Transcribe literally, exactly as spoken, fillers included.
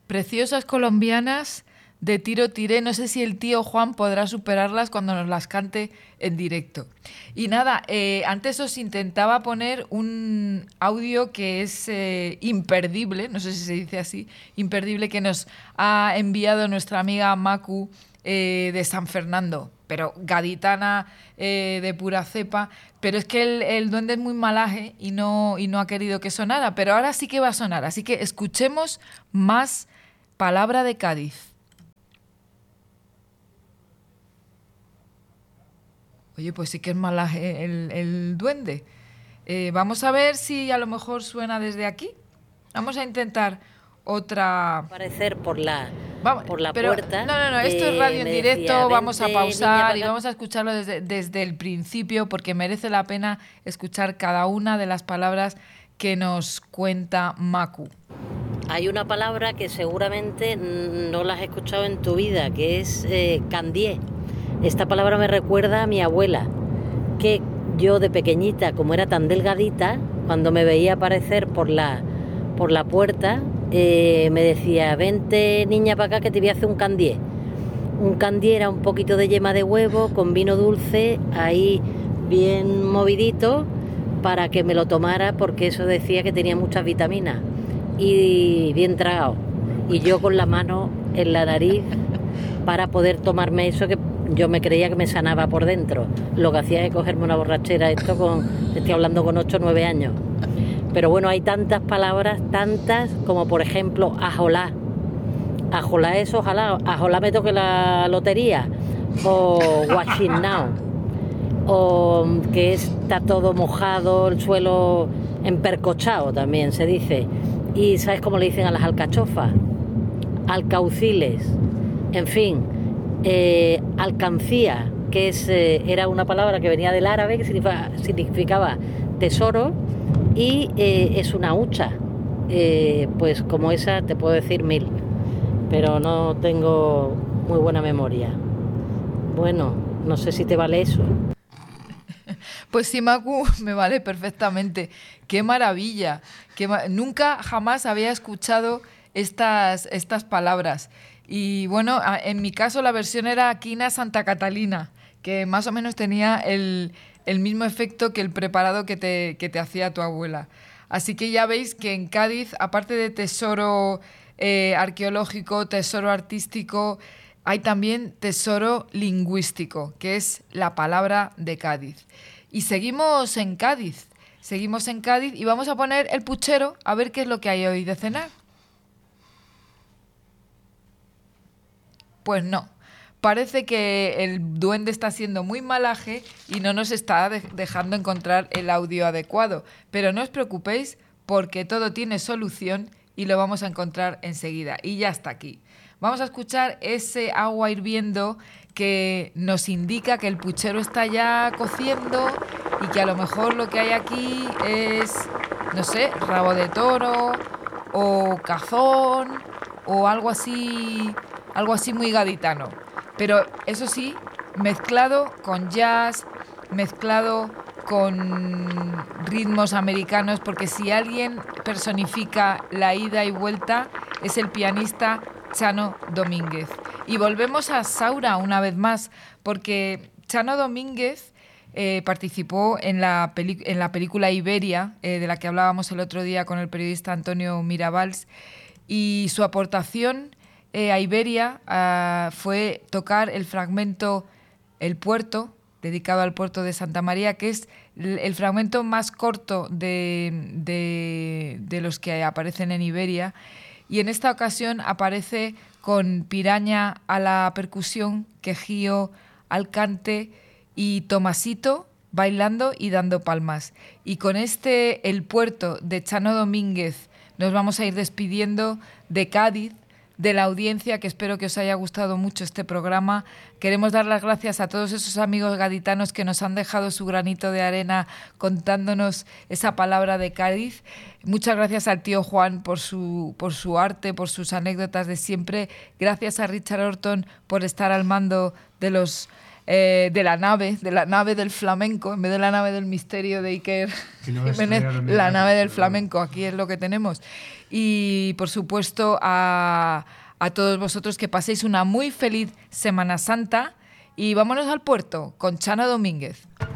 Preciosas colombianas de tiro tiré. No sé si el tío Juan podrá superarlas cuando nos las cante en directo. Y nada, eh, antes os intentaba poner un audio que es eh, imperdible, no sé si se dice así, imperdible, que nos ha enviado nuestra amiga Macu eh, de San Fernando, pero gaditana eh, de pura cepa. Pero es que el, el duende es muy malaje y no, y no ha querido que sonara, pero ahora sí que va a sonar. Así que escuchemos más palabra de Cádiz. Oye, pues sí que es malaje el, el duende. Eh, vamos a ver si a lo mejor suena desde aquí. Vamos a intentar otra... Aparecer por la, vamos, por la pero, puerta. No, no, no, esto eh, es radio en directo, decía, vamos a pausar y niña, vamos a escucharlo desde, desde el principio porque merece la pena escuchar cada una de las palabras que nos cuenta Macu. Hay una palabra que seguramente no la has escuchado en tu vida, que es eh, candié. Esta palabra me recuerda a mi abuela, que yo de pequeñita, como era tan delgadita, cuando me veía aparecer por la, por la puerta, eh, me decía, vente niña para acá que te voy a hacer un candié. Un candié era un poquito de yema de huevo con vino dulce, ahí bien movidito, para que me lo tomara, porque eso decía que tenía muchas vitaminas, y bien tragado. Y yo con la mano en la nariz para poder tomarme eso que yo me creía que me sanaba por dentro. Lo que hacía es cogerme una borrachera, esto con, estoy hablando con ocho o nueve años. Pero bueno, hay tantas palabras, tantas como por ejemplo ajolá. Ajolá es ojalá, ajolá me toque la lotería. O guachinao. O que está todo mojado, el suelo empercochado también se dice. Y ¿sabes cómo le dicen a las alcachofas? Alcauciles. En fin. Eh, alcancía, que es, eh, era una palabra que venía del árabe, que significa, significaba tesoro, y eh, es una hucha. Eh, pues como esa te puedo decir mil, pero no tengo muy buena memoria. Bueno, no sé si te vale eso. Pues sí, Macu, me vale perfectamente. ¡Qué maravilla! Qué ma- Nunca jamás había escuchado estas, estas palabras. Y bueno, en mi caso la versión era Quina Santa Catalina, que más o menos tenía el, el mismo efecto que el preparado que te, que te hacía tu abuela. Así que ya veis que en Cádiz, aparte de tesoro eh, arqueológico, tesoro artístico, hay también tesoro lingüístico, que es la palabra de Cádiz. Y seguimos en Cádiz, seguimos en Cádiz y vamos a poner el puchero a ver qué es lo que hay hoy de cenar. Pues no, parece que el duende está siendo muy malaje y no nos está de- dejando encontrar el audio adecuado. Pero no os preocupéis porque todo tiene solución y lo vamos a encontrar enseguida. Y ya está aquí. Vamos a escuchar ese agua hirviendo que nos indica que el puchero está ya cociendo y que a lo mejor lo que hay aquí es, no sé, rabo de toro o cazón o algo así... algo así muy gaditano, pero eso sí, mezclado con jazz, mezclado con ritmos americanos, porque si alguien personifica la ida y vuelta es el pianista Chano Domínguez. Y volvemos a Saura una vez más, porque Chano Domínguez eh, participó en la, peli- en la película Iberia, eh, de la que hablábamos el otro día con el periodista Antonio Mirabals, y su aportación Eh, a Iberia uh, fue tocar el fragmento El Puerto, dedicado al puerto de Santa María, que es el, el fragmento más corto de, de, de los que aparecen en Iberia. Y en esta ocasión aparece con Piraña a la percusión, Quejío al cante y Tomasito bailando y dando palmas. Y con este El Puerto de Chano Domínguez nos vamos a ir despidiendo de Cádiz, de la audiencia, que espero que os haya gustado mucho este programa. Queremos dar las gracias a todos esos amigos gaditanos que nos han dejado su granito de arena contándonos esa palabra de Cádiz. Muchas gracias al tío Juan por su, por su arte, por sus anécdotas de siempre. Gracias a Richard Horton por estar al mando de los eh, de la nave, de la nave del flamenco, en vez de la nave del misterio de Iker Jiménez, la nave del flamenco, aquí es lo que tenemos. Y por supuesto a, a todos vosotros que paséis una muy feliz Semana Santa y vámonos al puerto con Chana Domínguez.